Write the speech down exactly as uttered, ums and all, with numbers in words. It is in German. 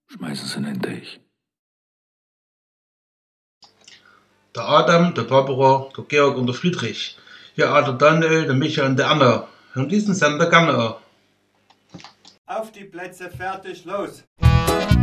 Schmeißen sie in den Teich. Der Adam, der Barbara, der Georg und der Friedrich. Ja, der Daniel, der Michael und der Anna. Hören diesen Sender gerne an. Auf die Plätze, fertig, los!